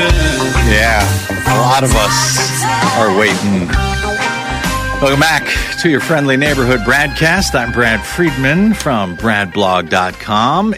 Yeah, a lot of us are waiting. Welcome back to your friendly neighborhood Bradcast. I'm Brad Friedman from BradBlog.com.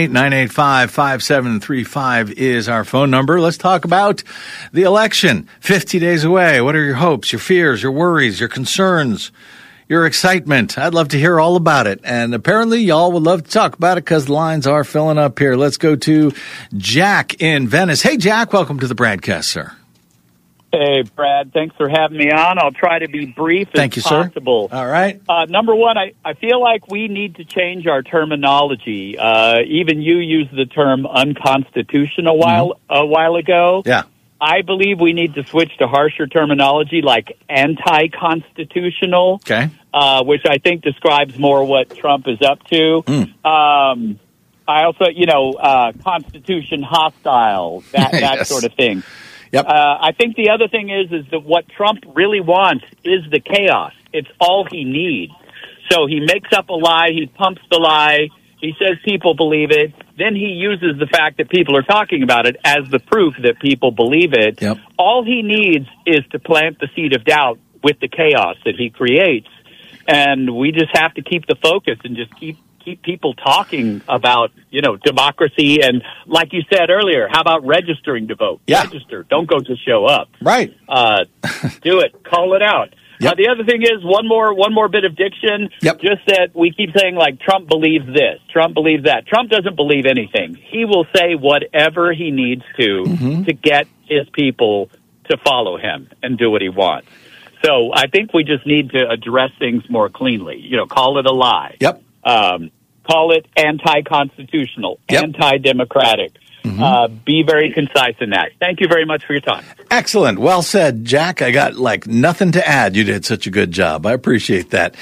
818-985-5735 is our phone number. Let's talk about the election. 50 days away. What are your hopes, your fears, your worries, your concerns, your excitement? I'd love to hear all about it. And apparently y'all would love to talk about it because the lines are filling up here. Let's go to Jack in Venice. Hey, Jack, welcome to the Bradcast, sir. Hey, Brad, thanks for having me on. I'll try to be brief as possible. All right. Number one, I feel like we need to change our terminology. Even you used the term unconstitutional a while ago. Yeah. I believe we need to switch to harsher terminology like anti-constitutional, which I think describes more what Trump is up to. I also, constitution hostile, that Yes. sort of thing. Yep. I think the other thing is that what Trump really wants is the chaos. It's all he needs. So he makes up a lie. He pumps the lie. He says people believe it. Then he uses the fact that people are talking about it as the proof that people believe it. Yep. All he needs is to plant the seed of doubt with the chaos that he creates. And we just have to keep the focus and just keep people talking about, democracy. And like you said earlier, how about registering to vote? Yeah. Register. Don't go to show up. Right. Do it. Call it out. Yep. The other thing is one more bit of diction. Yep. Just that we keep saying like Trump believes this, Trump believes that. Trump doesn't believe anything. He will say whatever he needs to get his people to follow him and do what he wants. So I think we just need to address things more cleanly. Call it a lie. Yep. Call it anti-constitutional, Yep. anti-democratic. Be very concise in that. Thank you very much for your time. Excellent. Well said, Jack. I got nothing to add. You did such a good job. I appreciate that.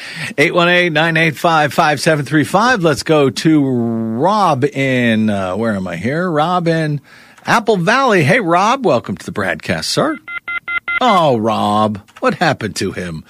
818-985-5735. Let's go to Rob in, where am I here? Rob in Apple Valley. Hey, Rob, welcome to the Bradcast, sir. Oh, Rob, what happened to him?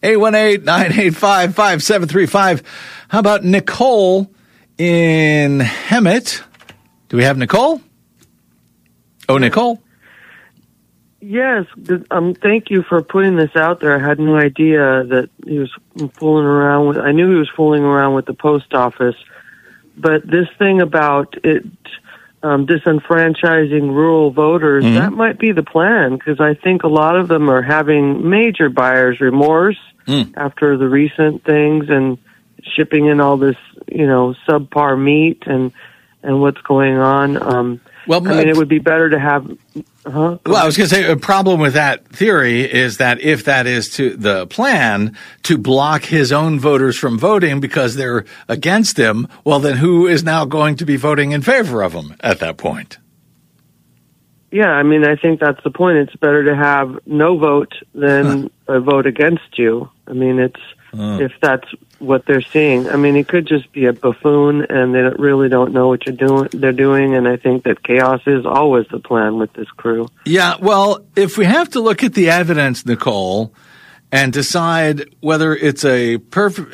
818-985-5735. How about Nicole in Hemet? Do we have Nicole? Oh, Nicole? Yes. Thank you for putting this out there. I had no idea that he was fooling around with. I knew he was fooling around with the post office, but this thing about it disenfranchising rural voters, that might be the plan, because I think a lot of them are having major buyer's remorse after the recent things and shipping in all this, subpar meat and what's going on. It would be better to have. Well, I was going to say a problem with that theory is that if that is to the plan to block his own voters from voting because they're against him, well, then who is now going to be voting in favor of him at that point? Yeah, I think that's the point. It's better to have no vote than a vote against you. If that's what they're seeing. It could just be a buffoon, and they really don't know what they're doing, and I think that chaos is always the plan with this crew. Yeah, well, if we have to look at the evidence, Nicole, and decide whether it's a perfect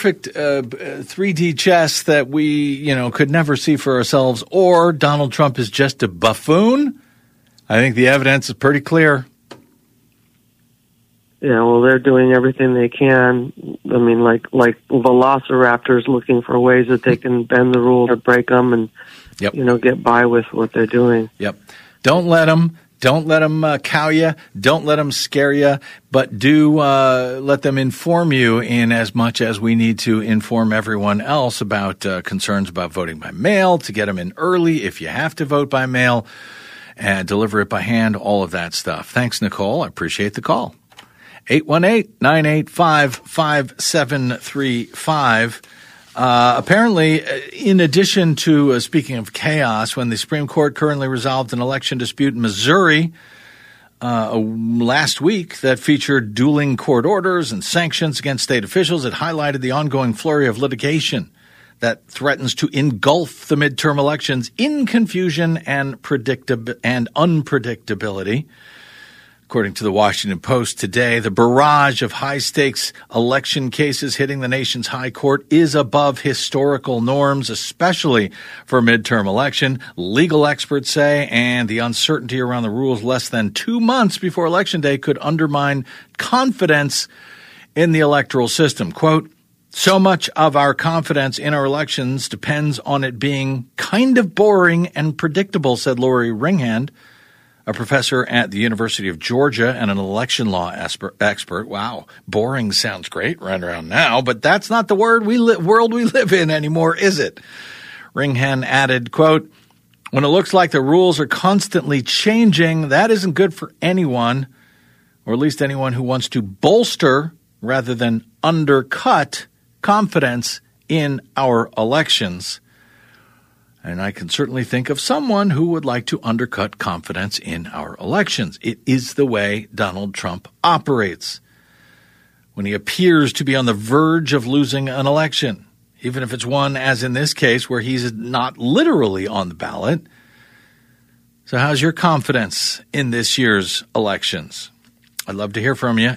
3D chess that we, could never see for ourselves, or Donald Trump is just a buffoon, I think the evidence is pretty clear. Yeah, well, they're doing everything they can. Like velociraptors looking for ways that they can bend the rules or break them and, get by with what they're doing. Yep. Don't let them cow you. Don't let them scare you. But do let them inform you in as much as we need to inform everyone else about concerns about voting by mail, to get them in early if you have to vote by mail, and deliver it by hand, all of that stuff. Thanks, Nicole. I appreciate the call. 818-985-5735. Apparently, in addition to, speaking of chaos, when the Supreme Court currently resolved an election dispute in Missouri last week that featured dueling court orders and sanctions against state officials, it highlighted the ongoing flurry of litigation that threatens to engulf the midterm elections in confusion and unpredictability. According to the Washington Post today, the barrage of high-stakes election cases hitting the nation's high court is above historical norms, especially for a midterm election, legal experts say, and the uncertainty around the rules less than 2 months before Election Day could undermine confidence in the electoral system. Quote, so much of our confidence in our elections depends on it being kind of boring and predictable, said Lori Ringhand, a professor at the University of Georgia and an election law expert. Wow, boring sounds great right around now, but that's not the world we live in anymore, is it? Ringhand added, quote, when it looks like the rules are constantly changing, that isn't good for anyone, or at least anyone who wants to bolster rather than undercut confidence in our elections. And I can certainly think of someone who would like to undercut confidence in our elections. It is the way Donald Trump operates. When he appears to be on the verge of losing an election, even if it's one, as in this case, where he's not literally on the ballot. So how's your confidence in this year's elections? I'd love to hear from you.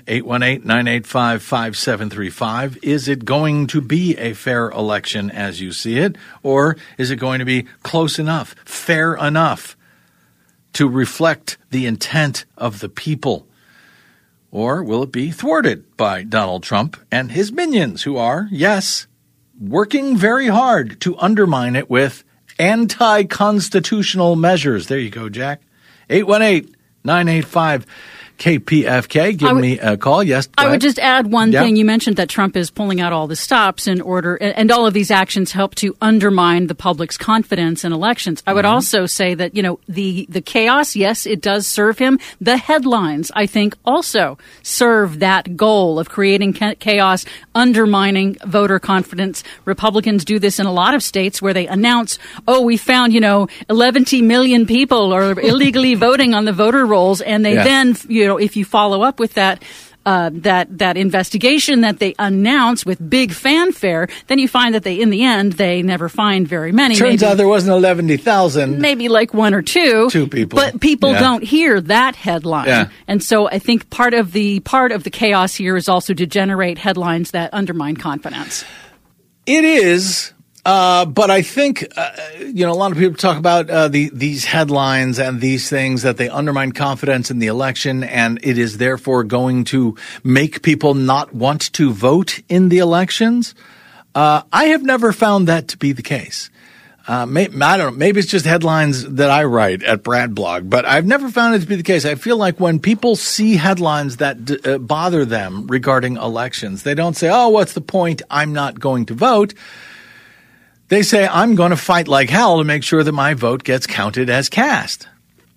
818-985-5735. Is it going to be a fair election as you see it? Or is it going to be close enough, fair enough to reflect the intent of the people? Or will it be thwarted by Donald Trump and his minions who are, yes, working very hard to undermine it with anti-constitutional measures? There you go, Jack. 818-985-KPFK. Give me a call. Yes. I would just add one thing. You mentioned that Trump is pulling out all the stops in order, and all of these actions help to undermine the public's confidence in elections. I would also say that, the chaos, yes, it does serve him. The headlines, I think, also serve that goal of creating chaos, undermining voter confidence. Republicans do this in a lot of states where they announce, we found, 11 million people are illegally voting on the voter rolls, and they then, if you follow up with that investigation that they announce with big fanfare, then you find that in the end, they never find very many. Turns out there wasn't 11,000. Maybe like one or two. Two people. But people don't hear that headline. Yeah. And so I think part of the chaos here is also to generate headlines that undermine confidence. It is. But I think, a lot of people talk about these headlines and these things that they undermine confidence in the election, and it is therefore going to make people not want to vote in the elections. I have never found that to be the case. I don't know. Maybe it's just headlines that I write at Bradblog, but I've never found it to be the case. I feel like when people see headlines that bother them regarding elections, they don't say, what's the point? I'm not going to vote. They say, I'm going to fight like hell to make sure that my vote gets counted as cast.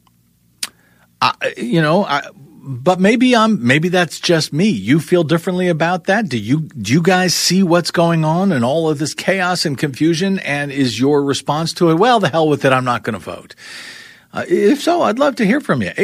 But maybe that's just me. You feel differently about that? Do you guys see what's going on and all of this chaos and confusion? And is your response to it, well, the hell with it, I'm not going to vote? If so, I'd love to hear from you.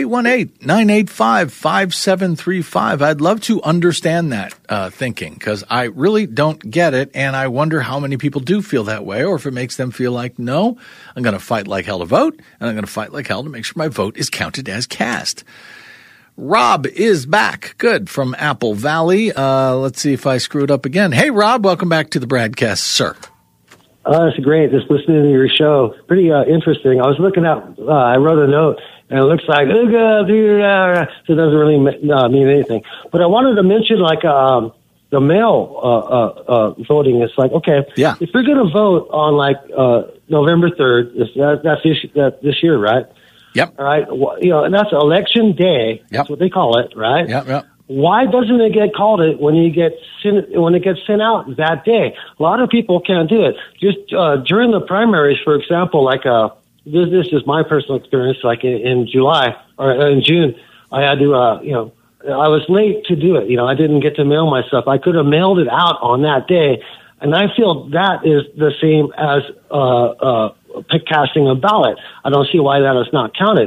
818-985-5735. I'd love to understand that thinking, because I really don't get it, and I wonder how many people do feel that way, or if it makes them feel like, no, I'm going to fight like hell to vote, and I'm going to fight like hell to make sure my vote is counted as cast. Rob is back. Good. From Apple Valley. Let's see if I screwed up again. Hey, Rob, welcome back to the Bradcast, sir. That's great. Just listening to your show. Pretty interesting. I was looking at, I wrote a note, and it looks like, so it doesn't really mean anything. But I wanted to mention, the mail voting. It's like, okay, if you're going to vote on, November 3rd, that's this year, right? Yep. All right. And that's election day. Yep. That's what they call it, right? Yep. Why doesn't it get called it when it gets sent out that day? A lot of people can't do it. Just during the primaries, for example, this is my personal experience. Like in July or in June, I had to, I was late to do it. I didn't get to mail my stuff. I could have mailed it out on that day, and I feel that is the same as casting a ballot. I don't see why that is not counted.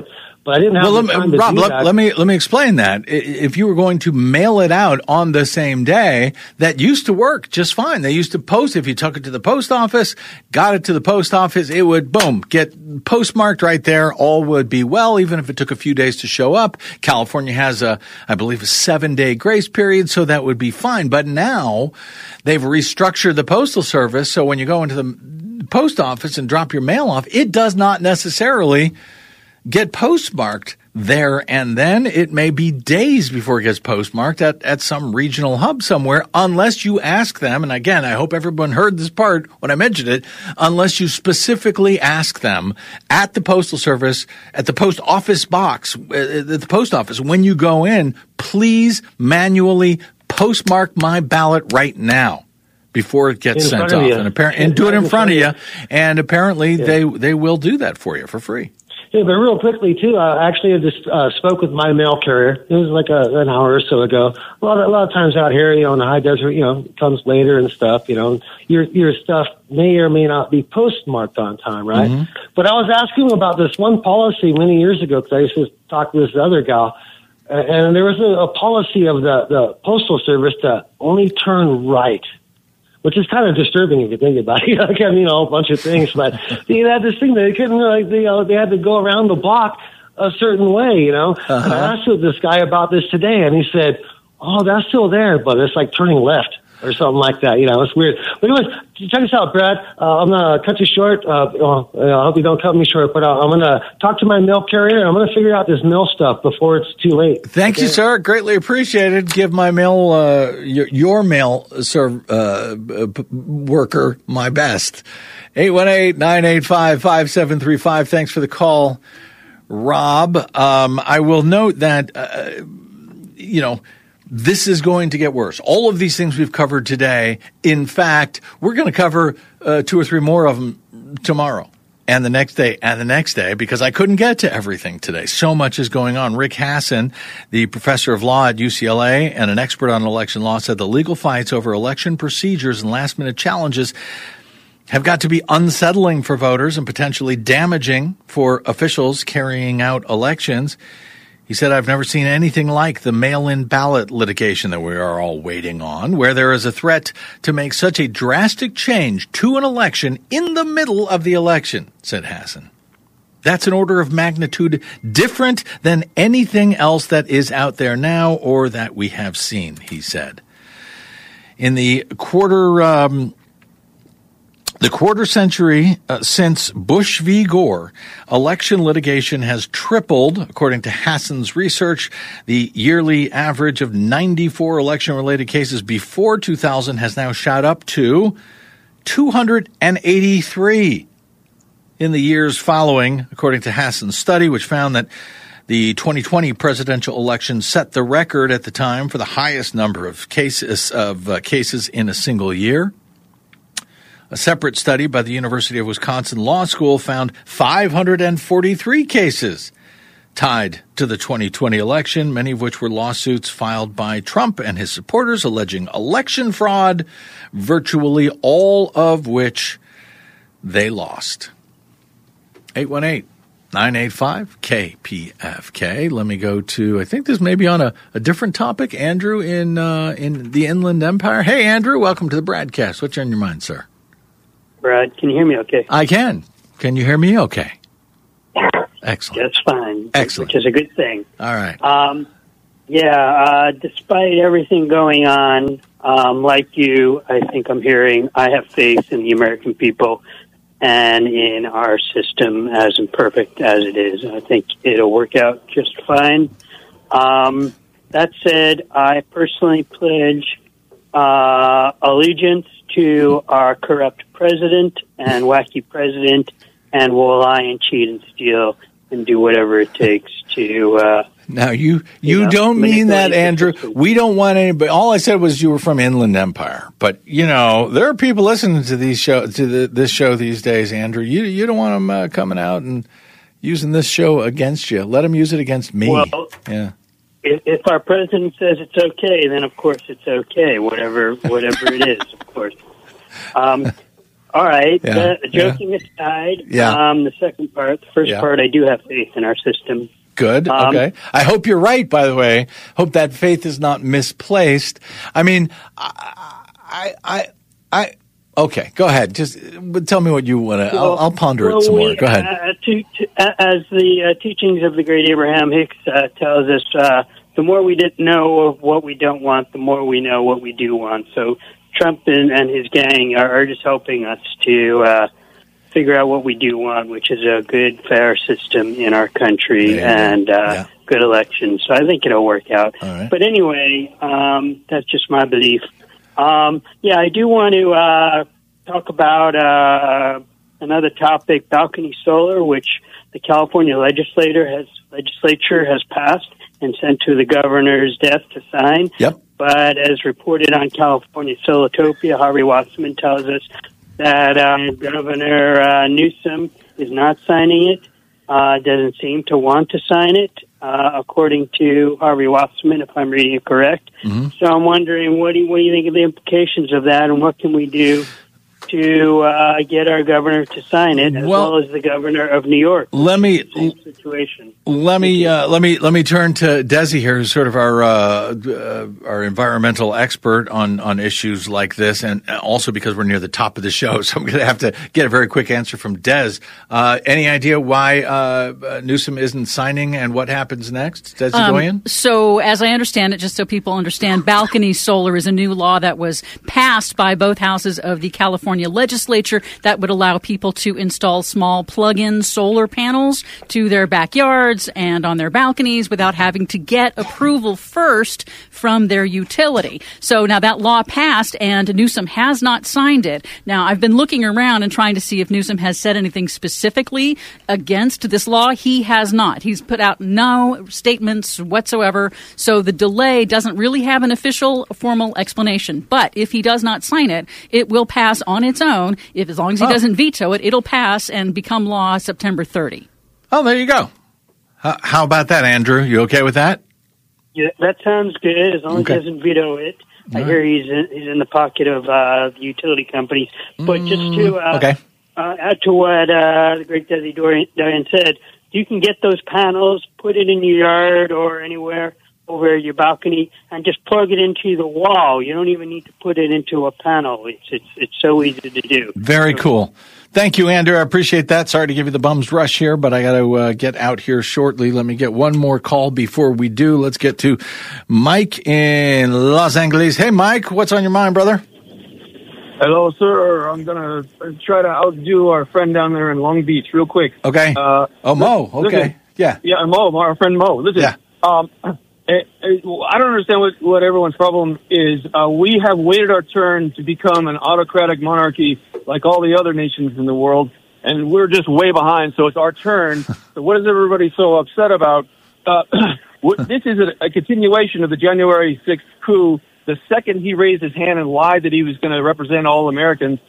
But I didn't have the time to Rob, do that. let me explain that. If you were going to mail it out on the same day, that used to work just fine. They used to post, if you took it to the post office, got it to the post office, it would, boom, get postmarked right there. All would be well, even if it took a few days to show up. California has I believe, a 7-day grace period, so that would be fine. But now they've restructured the Postal Service, so when you go into the post office and drop your mail off, it does not necessarily get postmarked there and then. It may be days before it gets postmarked at some regional hub somewhere, unless you ask them. And again, I hope everyone heard this part when I mentioned it, unless you specifically ask them at the Postal Service, at the post office box, at the post office, when you go in, please manually postmark my ballot right now before it gets sent off, and do it in front of you. And apparently they will do that for you for free. Yeah, but real quickly too, actually I just spoke with my mail carrier. It was like an hour or so ago. A lot of times out here, in the high desert, it comes later and stuff. Your stuff may or may not be postmarked on time, right? Mm-hmm. But I was asking him about this one policy many years ago because I used to talk to this other gal, and there was a policy of the Postal Service to only turn right, which is kind of disturbing if you think about it. A whole bunch of things, but they had this thing that they couldn't really, they had to go around the block a certain way, And I asked this guy about this today, and he said, "Oh, that's still there, but it's like turning left or something like that." It's weird. But anyways, check this out, Brad. I'm gonna cut you short. I hope you don't cut me short, but I'm gonna talk to my mail carrier. I'm gonna figure out this mail stuff before it's too late. Thank you, sir. Greatly appreciated. Give my mail, your mail worker my best. 818-985-5735. Thanks for the call, Rob. I will note that, this is going to get worse. All of these things we've covered today, in fact, we're going to cover 2 or 3 more of them tomorrow and the next day and the next day, because I couldn't get to everything today. So much is going on. Rick Hasson, the professor of law at UCLA and an expert on election law, said the legal fights over election procedures and last-minute challenges have got to be unsettling for voters and potentially damaging for officials carrying out elections. He said, "I've never seen anything like the mail-in ballot litigation that we are all waiting on, where there is a threat to make such a drastic change to an election in the middle of the election," said Hasson. "That's an order of magnitude different than anything else that is out there now or that we have seen," he said. In the quarter century since Bush v. Gore, election litigation has tripled. According to Hasson's research, the yearly average of 94 election-related cases before 2000 has now shot up to 283 in the years following, according to Hasson's study, which found that the 2020 presidential election set the record at the time for the highest number of cases in a single year. A separate study by the University of Wisconsin Law School found 543 cases tied to the 2020 election, many of which were lawsuits filed by Trump and his supporters alleging election fraud, virtually all of which they lost. 818-985-KPFK. Let me go to, I think this may be on a different topic. Andrew in the Inland Empire. Hey, Andrew, welcome to the Bradcast. What's on your mind, sir? Brad, can you hear me okay? I can. Can you hear me okay? Excellent. That's fine. Excellent. Which is a good thing. All right. Despite everything going on, like you, I think I'm hearing, I have faith in the American people and in our system, as imperfect as it is. I think it'll work out just fine. That said, I personally pledge allegiance to our corrupt president and wacky president, and will lie and cheat and steal and do whatever it takes to... Now, you don't mean that, Andrew. We don't want anybody... All I said was you were from Inland Empire. But, there are people listening to this show these days, Andrew. You don't want them coming out and using this show against you. Let them use it against me. Well, yeah. If our president says it's okay, then of course it's okay, whatever it is, of course. All right, joking aside, the second part, the first part, I do have faith in our system. Good. Okay. I hope you're right, by the way. Hope that faith is not misplaced. I mean, okay, go ahead. Just tell me what you want to. I'll ponder it some more. Go ahead. As the teachings of the great Abraham Hicks tells us, the more we didn't know of what we don't want, the more we know what we do want. So Trump and his gang are just helping us to figure out what we do want, which is a good, fair system in our country and good elections. So I think it'll work out. Right. But anyway, that's just my belief. I do want to talk about another topic, balcony solar, which the California legislature has passed and sent to the governor's desk to sign. Yep. But as reported on California Solotopia, Harvey Wasserman tells us that Governor Newsom is not signing it, doesn't seem to want to sign it, according to Harvey Wasserman, if I'm reading it correct. Mm-hmm. So I'm wondering, what do you think of the implications of that, and what can we do to get our governor to sign it, as well as the governor of New York? Let me situation. Let me turn to Desi here, who's sort of our environmental expert on issues like this, and also because we're near the top of the show, so I'm going to have to get a very quick answer from Des. Any idea why Newsom isn't signing, and what happens next, Desi Doyen? So, as I understand it, just so people understand, balcony solar is a new law that was passed by both houses of the California legislature that would allow people to install small plug-in solar panels to their backyards and on their balconies without having to get approval first from their utility. So now that law passed, and Newsom has not signed it. Now, I've been looking around and trying to see if Newsom has said anything specifically against this law. He has not. He's put out no statements whatsoever. So the delay doesn't really have an official, formal explanation. But if he does not sign it, it will pass on its own. As long as he doesn't veto it, it'll pass and become law September 30. Oh, there you go. How about that, Andrew? You okay with that? Yeah, that sounds good, as long as he doesn't veto it. I hear he's in the pocket of the utility companies. But just to add to what the great Desi Doyen said, you can get those panels, put it in your yard or anywhere over your balcony, and just plug it into the wall. You don't even need to put it into a panel. It's so easy to do. Very cool. Thank you, Andrew. I appreciate that. Sorry to give you the bum's rush here, but I got to get out here shortly. Let me get one more call before we do. Let's get to Mike in Los Angeles. Hey, Mike, what's on your mind, brother? Hello, sir. I'm going to try to outdo our friend down there in Long Beach real quick. Okay. Mo. Okay. Listen, yeah, Mo, our friend Mo. Listen, I don't understand what everyone's problem is. We have waited our turn to become an autocratic monarchy like all the other nations in the world, and we're just way behind, so it's our turn. So what is everybody so upset about? This is a continuation of the January 6th coup. The second he raised his hand and lied that he was going to represent all Americans,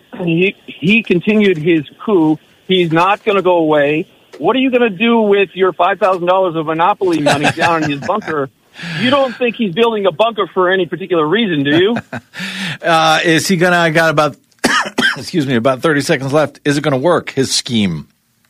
he continued his coup. He's not going to go away. What are you going to do with your $5,000 of Monopoly money down in his bunker? You don't think he's building a bunker for any particular reason, do you? Is he going to, I got about, about 30 seconds left. Is it going to work, his scheme?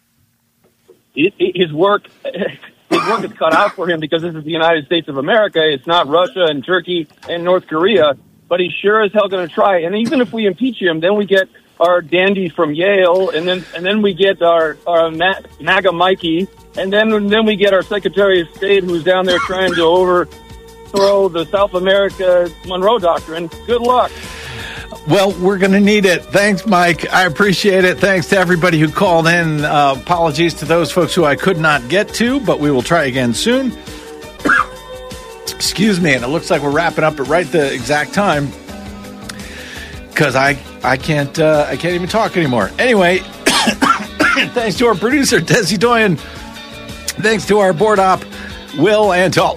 His work is cut out for him because this is the United States of America. It's not Russia and Turkey and North Korea. But he's sure as hell going to try. And even if we impeach him, then we get our dandy from Yale, and then we get our MAGA Mikey, and then we get our Secretary of State who's down there trying to overthrow the South America Monroe Doctrine. Good luck. Well, we're going to need it. Thanks, Mike. I appreciate it. Thanks to everybody who called in. Apologies to those folks who I could not get to, but we will try again soon. Excuse me, and it looks like we're wrapping up at right the exact time because I can't even talk anymore. Anyway, thanks to our producer Desi Doyen, thanks to our board op Will and to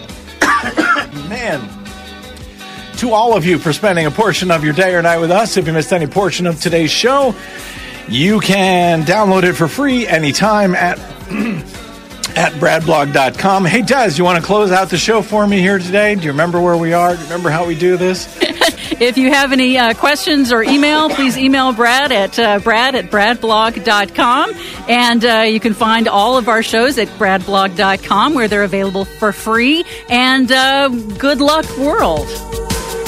all of you for spending a portion of your day or night with us. If you missed any portion of today's show, you can download it for free anytime at bradblog.com. Hey, Des, you want to close out the show for me here today? Do you remember where we are? Do you remember how we do this? If you have any questions or email, please email Brad at brad@bradblog.com. And you can find all of our shows at bradblog.com, where they're available for free. And good luck, world.